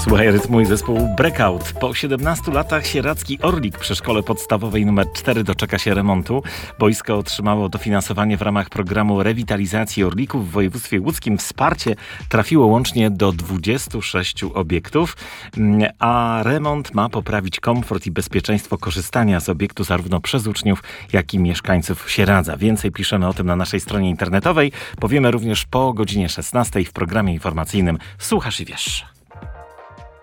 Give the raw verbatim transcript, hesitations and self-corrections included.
Słuchaj rytmu i zespół Breakout. Po siedemnastu latach sieradzki Orlik przy szkole podstawowej numer cztery doczeka się remontu. Boisko otrzymało dofinansowanie w ramach programu rewitalizacji Orlików w województwie łódzkim. Wsparcie trafiło łącznie do dwudziestu sześciu obiektów, a remont ma poprawić komfort i bezpieczeństwo korzystania z obiektu zarówno przez uczniów, jak i mieszkańców Sieradza. Więcej piszemy o tym na naszej stronie internetowej. Powiemy również po godzinie szesnastej w programie informacyjnym Słuchasz i Wiesz.